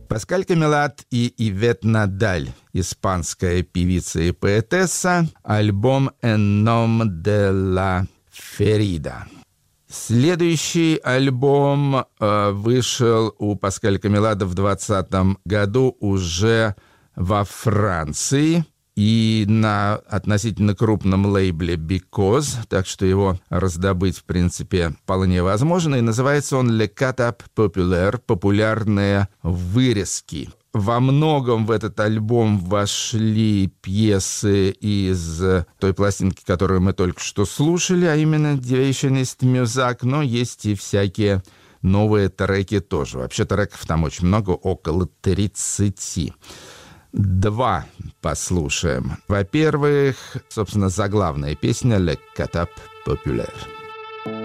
Паскаль Камелат и Ивет Надаль, испанская певица и поэтесса, альбом «En nom de la ferida». Следующий альбом вышел у Паскаля Камелата в 2020 году уже во Франции и на относительно крупном лейбле Because, так что его раздобыть, в принципе, вполне возможно. И называется он «Le Cut-Up Populaire» — «Популярные вырезки». Во многом в этот альбом вошли пьесы из той пластинки, которую мы только что слушали, а именно «Deviation ist Music», но есть и всякие новые треки тоже. Вообще треков там очень много, около 30. Два послушаем. Во-первых, собственно, заглавная песня «Le Cut-Up Populaire».